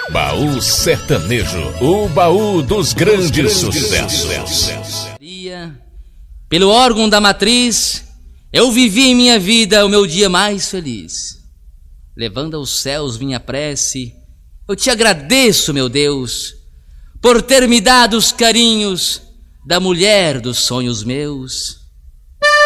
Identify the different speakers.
Speaker 1: Baú Sertanejo, o baú dos grandes sucessos.
Speaker 2: Pelo órgão da matriz, eu vivi em minha vida o meu dia mais feliz. Levando aos céus minha prece, eu te agradeço, meu Deus, por ter me dado os carinhos da mulher dos sonhos meus.